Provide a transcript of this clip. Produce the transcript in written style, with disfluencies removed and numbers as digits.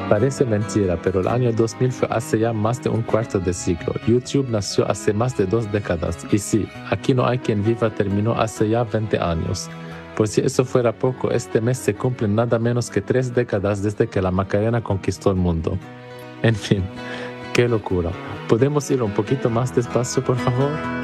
Parece mentira, pero el año 2000 fue hace ya más de un cuarto de siglo. YouTube nació hace más de 2 décadas. Y sí, Aquí no hay quien viva terminó hace ya 20 años. Por si eso fuera poco, este mes se cumplen nada menos que 3 décadas desde que la Macarena conquistó el mundo. En fin, qué locura. ¿Podemos ir un poquito más despacio, por favor?